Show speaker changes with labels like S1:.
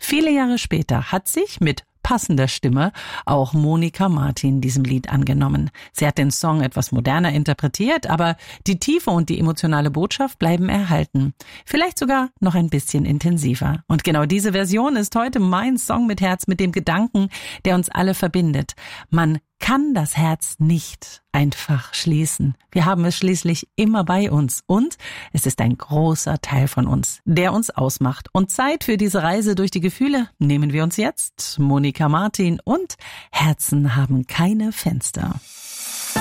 S1: Viele Jahre später hat sich mit passender Stimme auch Monika Martin diesem Lied angenommen. Sie hat den Song etwas moderner interpretiert, aber die Tiefe und die emotionale Botschaft bleiben erhalten. Vielleicht sogar noch ein bisschen intensiver. Und genau diese Version ist heute mein Song mit Herz, mit dem Gedanken, der uns alle verbindet. Man kann das Herz nicht einfach schließen. Wir haben es schließlich immer bei uns und es ist ein großer Teil von uns, der uns ausmacht. Und Zeit für diese Reise durch die Gefühle nehmen wir uns jetzt. Monika Martin und Herzen haben keine Fenster.